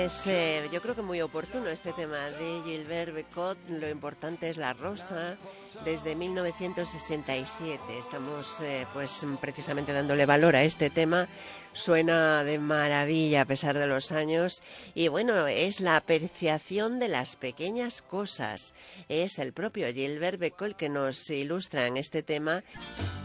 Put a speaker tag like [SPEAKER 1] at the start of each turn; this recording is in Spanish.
[SPEAKER 1] Yo creo que muy oportuno este tema de Gilbert Bécaud. Lo importante es la rosa, desde 1967. Estamos pues precisamente dándole valor a este tema. Suena de maravilla a pesar de los años. Y bueno, es la apreciación de las pequeñas cosas. Es el propio Gilbert Bécaud el que nos ilustra en este tema.